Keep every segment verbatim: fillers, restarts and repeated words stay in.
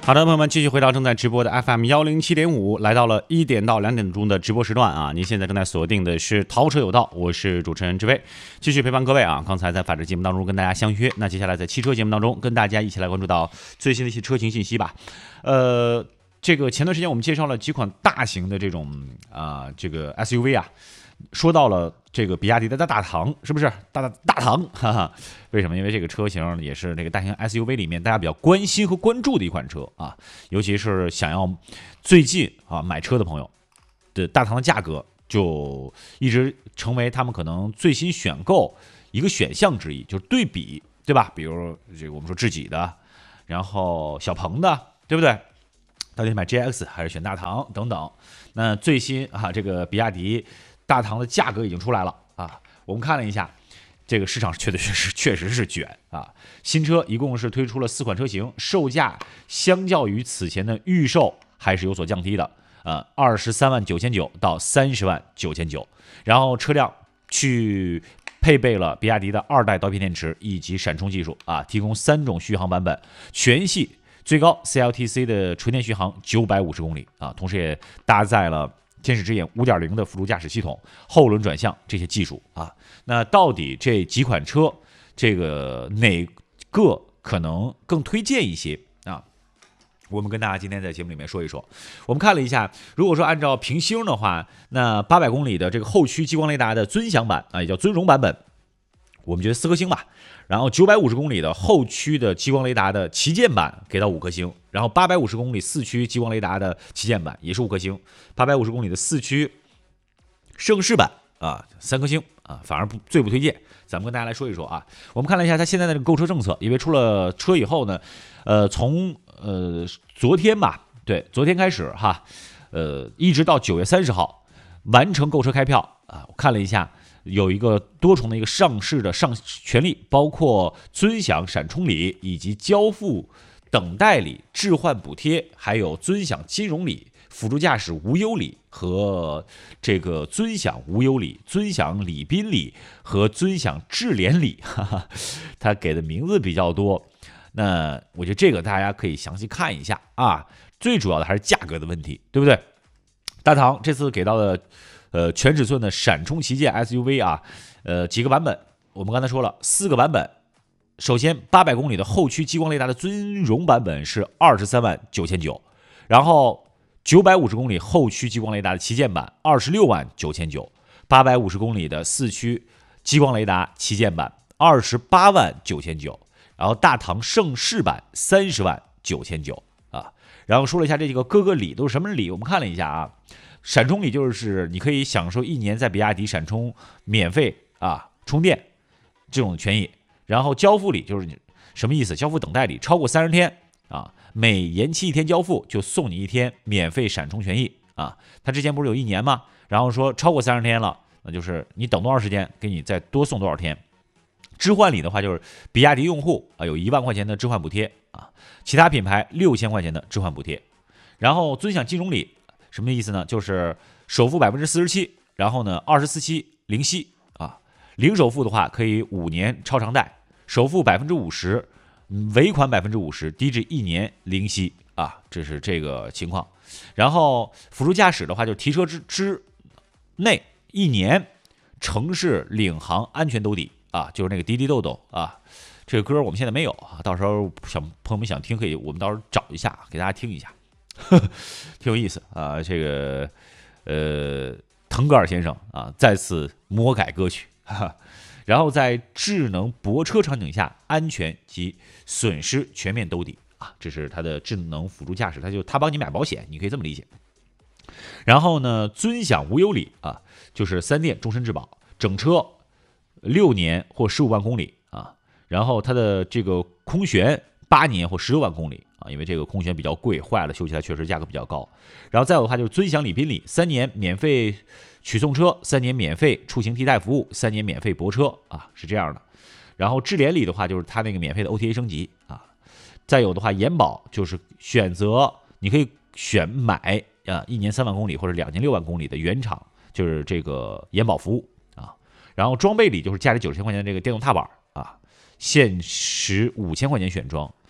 好的，朋友们，继续回到正在直播的 F M 幺零七点五，来到了一点到两点钟的直播时段啊！您现在正在锁定的是淘车有道，我是主持人志威，继续陪伴各位啊！刚才在法制节目当中跟大家相约，那接下来在汽车节目当中跟大家一起来关注到最新的一些车型信息吧。呃，这个前段时间我们介绍了几款大型的这种啊、呃、这个 S U V 啊。说到了这个比亚迪的大大唐，是不是大大大唐？哈哈，为什么？因为这个车型也是这个大型 S U V 里面大家比较关心和关注的一款车啊，尤其是想要最近啊买车的朋友，的大唐的价格就一直成为他们可能最新选购一个选项之一，就是对比，对吧？比如这个我们说智己的，然后小鹏的，对不对？到底买 G X 还是选大唐等等？那最新啊，这个比亚迪大唐的价格已经出来了啊！我们看了一下，这个市场确实是确实是卷啊！新车一共是推出了四款车型，售价相较于此前的预售还是有所降低的，呃，二十三万九千九到三十万九千九，然后车辆去配备了比亚迪的二代刀片电池以及闪充技术啊，提供三种续航版本，全系最高 C L T C 的纯电续航九百五十公里啊，同时也搭载了天使之眼 五点零 的辅助驾驶系统、后轮转向这些技术啊，那到底这几款车，这个哪个可能更推荐一些啊？我们跟大家今天在节目里面说一说。我们看了一下，如果说按照评星的话，那八百公里的这个后驱激光雷达的尊享版啊，也叫尊荣版本，我们觉得四颗星吧。然后九百五十公里的后驱的激光雷达的旗舰版给到五颗星，然后八百五十公里四驱激光雷达的旗舰版也是五颗星，八百五十公里的四驱盛世版啊三颗星啊，反而不最不推荐。咱们跟大家来说一说啊，我们看了一下它现在的这个购车政策，因为出了车以后呢，呃，从呃昨天吧，对，昨天开始哈，呃，一直到九月三十号完成购车开票啊，我看了一下。有一个多重的一个上市的上权利，包括尊享闪充礼以及交付等待礼、置换补贴，还有尊享金融礼、辅助驾驶无忧礼和这个尊享无忧礼、尊享礼宾礼和尊享智联礼，哈哈，它给的名字比较多。那我觉得这个大家可以详细看一下啊。最主要的还是价格的问题，对不对？大唐这次给到的。呃，全尺寸的闪充旗舰 S U V 啊，呃，几个版本，我们刚才说了四个版本。首先，八百公里的后驱激光雷达的尊荣版本是二十三万九千九，然后九百五十公里后驱激光雷达的旗舰版二十六万九千九，八百五十公里的四驱激光雷达旗舰版二十八万九千九，然后大唐盛世版三十万九千九啊。然后说了一下这几个各个礼都是什么礼，我们看了一下啊。闪充礼就是你可以享受一年在比亚迪闪充免费啊充电这种权益，然后交付礼就是什么意思？交付等待礼超过三十天啊，每延期一天交付就送你一天免费闪充权益啊。他之前不是有一年吗？然后说超过三十天了，那就是你等多长时间，给你再多送多少天。置换礼的话，就是比亚迪用户啊有一万块钱的置换补贴啊，其他品牌六千块钱的置换补贴，然后尊享金融礼。什么意思呢？就是首付百分之四十七，然后呢二十四期零息啊，零首付的话可以五年超长贷，首付百分之五十，尾款百分之五十，低至一年零息啊，这是这个情况。然后辅助驾驶的话，就提车之之内一年城市领航安全兜底啊，就是那个滴滴豆豆啊，这个歌我们现在没有啊，到时候想朋友们想听可以，我们到时候找一下给大家听一下。挺有意思啊，这个呃，腾格尔先生啊再次魔改歌曲，哈哈，然后在智能泊车场景下，安全及损失全面兜底啊，这是它的智能辅助驾驶，它就它帮你买保险，你可以这么理解。然后呢，尊享无忧礼啊，就是三电终身质保，整车六年或十五万公里啊，然后它的这个空悬八年或十六万公里。啊，因为这个空悬比较贵，坏了修起来确实价格比较高。然后再有的话就是尊享礼宾礼，三年免费取送车，三年免费出行替代服务，三年免费泊车啊，是这样的。然后智联礼的话就是它那个免费的 O T A 升级啊。再有的话延保就是选择你可以选买啊一年三万公里或者两年六万公里的原厂，就是这个延保服务啊。然后装备礼就是价值九千块钱的这个电动踏板啊，限时五千块钱选装。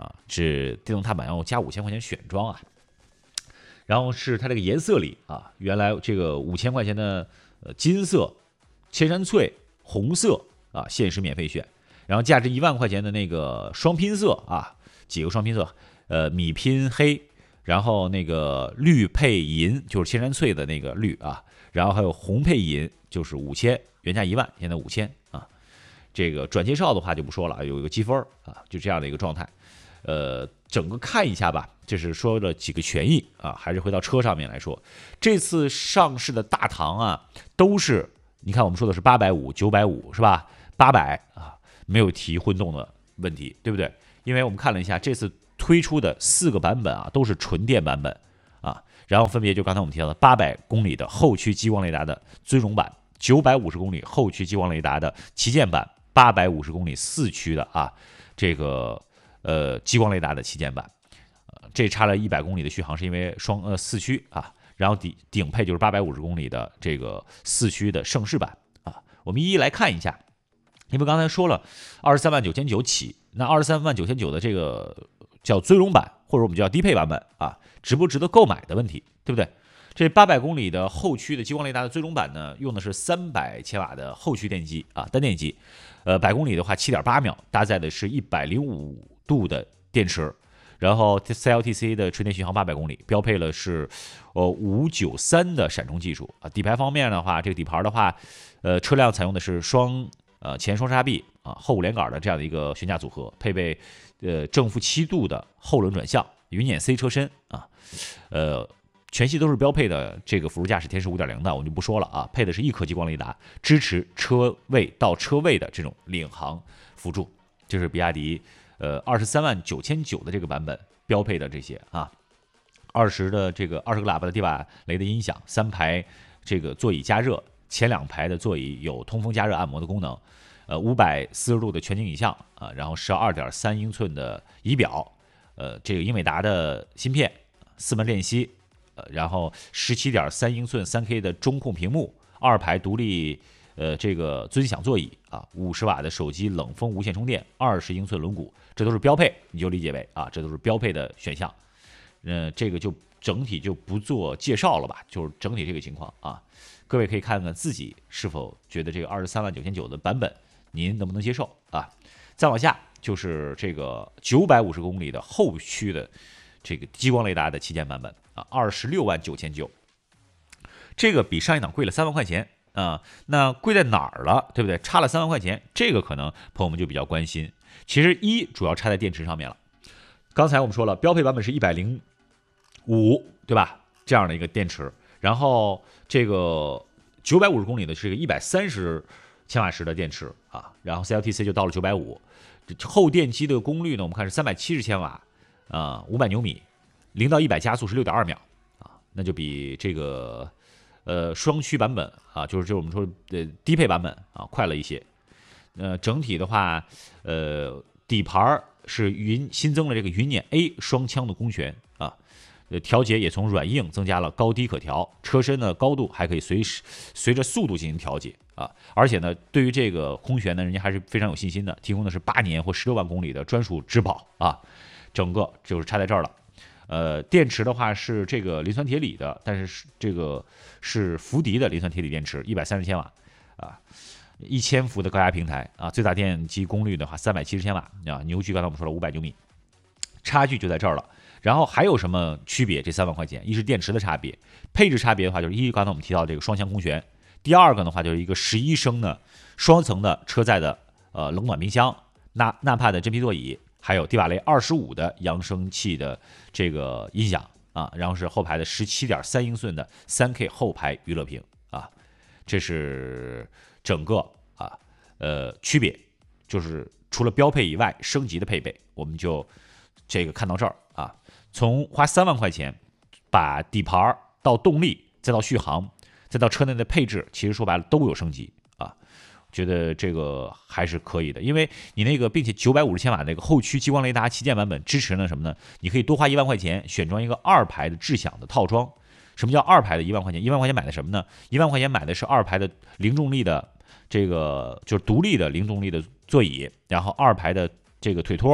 啊，是电动踏板要加五千块钱选装啊。然后是它这个颜色里啊，原来这个五千块钱的呃金色、千山翠、红色啊，限时免费选。然后价值一万块钱的那个双拼色啊，几个双拼色，呃，米拼黑，然后那个绿配银，就是千山翠的那个绿啊，然后还有红配银，就是五千，原价一万，现在五千啊。这个转介绍的话就不说了，有一个积分啊，就这样的一个状态。呃，整个看一下吧，这是说了几个权益啊，还是回到车上面来说，这次上市的大唐啊，都是你看我们说的是八百五、九百五是吧？八百啊。没有提混动的问题，对不对？因为我们看了一下这次推出的四个版本啊，都是纯电版本啊，然后分别就刚才我们提到的八百公里的后驱激光雷达的尊荣版，九百五十公里后驱激光雷达的旗舰版，八百五十公里四驱的啊这个呃激光雷达的旗舰版，呃、这差了一百公里的续航是因为双呃四驱啊，然后顶顶配就是八百五十公里的这个四驱的盛世版啊，我们一一来看一下。因为刚才说了，二十三万九千九起，那二十三万九千九的这个叫尊荣版，或者我们叫低配版本啊，值不值得购买的问题，对不对？这八百公里的后驱的激光雷达的尊荣版呢，用的是三百千瓦的后驱电机啊，单电机，呃，百公里的话七点八秒，搭载的是一百零五度的电池，然后 C L T C 的纯电续航八百公里，标配了是呃五九三的闪充技术啊。底盘方面的话，这个底盘的话，呃，车辆采用的是双。呃，前双叉臂啊，后五连杆的这样的一个悬架组合，配备呃正负七度的后轮转向，云辇 C 车身啊，呃，全系都是标配的这个辅助驾驶天使 五点零 的，我们就不说了啊，配的是一颗激光雷达，支持车位到车位的这种领航辅助，这是比亚迪呃二十三万九千九的这个版本标配的这些啊，二十的这个二十个喇叭的地板雷的音响，三排这个座椅加热。前两排的座椅有通风加热按摩的功能，呃，五百四十度的全景影像啊，然后十二点三英寸的仪表，呃，这个英伟达的芯片，四门电吸，呃，然后十七点三英寸三 K 的中控屏幕，二排独立呃这个尊享座椅啊，五十瓦的手机冷风无线充电，二十英寸轮毂，这都是标配，你就理解为啊，这都是标配的选项，嗯、呃，这个就整体就不做介绍了吧，就是整体这个情况啊。各位可以看看自己是否觉得这个二十三万九千九的版本您能不能接受啊？再往下就是这个九百五十公里的后驱的这个激光雷达的旗舰版本啊，二十六万九千九，这个比上一档贵了三万块钱啊。那贵在哪儿了？对不对？差了三万块钱，这个可能朋友们就比较关心。其实一主要差在电池上面了。刚才我们说了，标配版本是一百零五，对吧？这样的一个电池。然后这个九百五十公里的是一个一百三十千瓦时的电池啊，然后 C L T C 就到了九百五十，后电机的功率呢，我们看是三百七十千瓦啊，五百牛米，零到一百加速是六点二秒啊，那就比这个呃双驱版本啊，就是就是我们说的低配版本啊快了一些。呃，整体的话，呃，底盘是云新增了这个云辇 A 双枪的弓弦啊。呃，调节也从软硬增加了高低可调，车身的高度还可以随时随着速度进行调节啊。而且呢，对于这个空悬呢，人家还是非常有信心的，提供的是八年或十六万公里的专属质保啊。整个就是差在这儿了。呃，电池的话是这个磷酸铁锂的，但是是这个是福迪的磷酸铁锂电池，一百三十千瓦啊，一千伏的高压平台啊，最大电机功率的话三百七十千瓦啊，扭矩刚才我们说了五百牛米，差距就在这儿了。然后还有什么区别？这三万块钱，一是电池的差别，配置差别的话，就是一刚才我们提到这个双向空悬，第二个的话就是一个十一升的双层的车载的呃冷暖冰箱，纳纳帕的真皮座椅，还有迪瓦雷二十五的扬声器的这个音响啊，然后是后排的十七点三英寸的三 K 后排娱乐屏啊，这是整个啊呃区别，就是除了标配以外，升级的配备我们就这个看到这儿啊。从花三万块钱把底盘到动力再到续航再到车内的配置，其实说白了都有升级啊，觉得这个还是可以的。因为你那个并且九百五十千瓦那个后驱激光雷达旗舰版本支持呢什么呢？你可以多花一万块钱选装一个二排的智享的套装。什么叫二排的一万块钱？一万块钱买的什么呢？一万块钱买的是二排的零重力的这个就是独立的零重力的座椅，然后二排的这个腿托，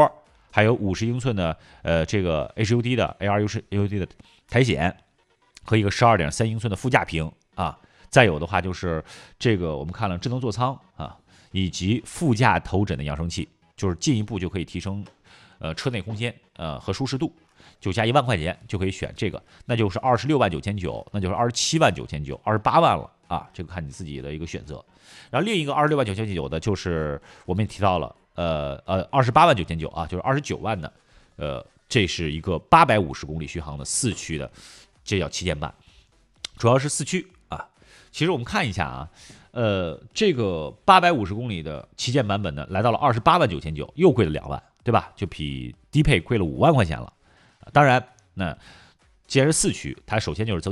还有五十英寸的呃这个 H U D 的 A R H U D 的苔藓，和一个十二点三英寸的副驾屏啊。再有的话就是这个我们看了智能座舱啊，以及副驾头枕的扬声器，就是进一步就可以提升呃车内空间呃和舒适度。就加一万块钱就可以选这个，那就是二十六万九千九，那就是二十七万九千九，二十八万了啊！这个看你自己的一个选择。然后另一个二十六万九千九的，就是我们也提到了，呃呃，二十八万九千九啊，就是二十九万的，呃，这是一个八百五十公里续航的四驱的，这叫旗舰版，主要是四驱啊。其实我们看一下啊，呃，这个八百五十公里的旗舰版本呢，来到了二十八万九千九，又贵了两万，对吧？就比低配贵了五万块钱了。当然，那既然是四驱，它首先就是增